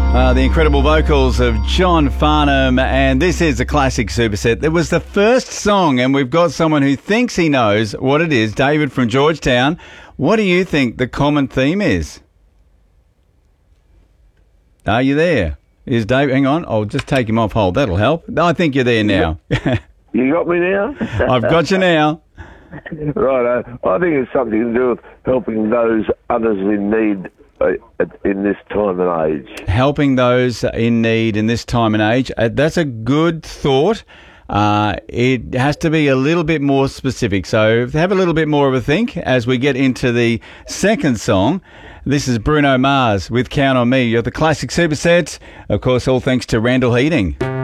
The incredible vocals of John Farnham, and this is a classic superset. It was the first song, and we've got someone who thinks he knows what it is. David from Georgetown. What do you think the common theme is? Are you there? Is Dave? Hang on, I'll just take him off hold. That'll help. I think you're there now. You got me now? I've got you now. Right, I think it's something to do with helping those others in need in this time and age. Helping those in need in this time and age. That's a good thought. It has to be a little bit more specific. So have a little bit more of a think as we get into the second song. This is Bruno Mars with Count on Me. You're the classic supersets. Of course, all thanks to Randall Heating.